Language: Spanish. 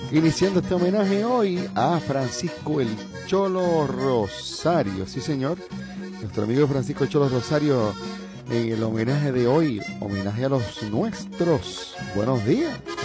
Iniciando este homenaje hoy a Francisco el Cholo Rosario. Sí, señor. Nuestro amigo Francisco el Cholo Rosario, en el homenaje de hoy, homenaje a los nuestros. Buenos días.